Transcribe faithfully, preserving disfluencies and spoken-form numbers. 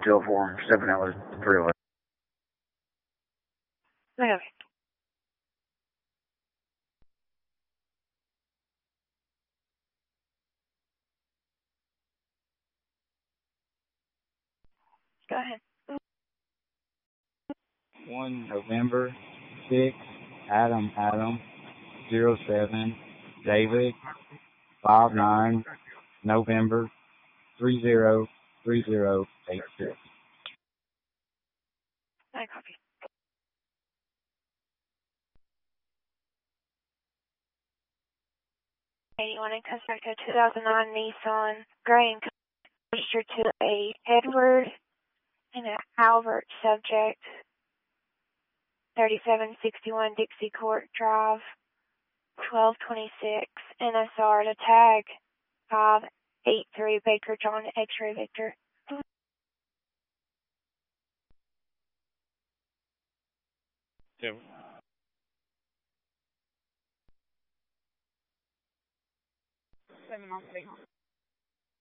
two oh four, seven hours, three oh eight. Okay. Go ahead. one November, six, Adam, Adam, zero seven, David, five nine, November, three zero, three zero, eight six. I copy. eighty-one in Constructor two thousand nine Nissan Gray and registered to a Edward and an Albert subject, thirty-seven sixty-one Dixie Court Drive, twelve twenty-six N S R to tag five eight three Baker John X-ray Victor. Yeah. Seven on three.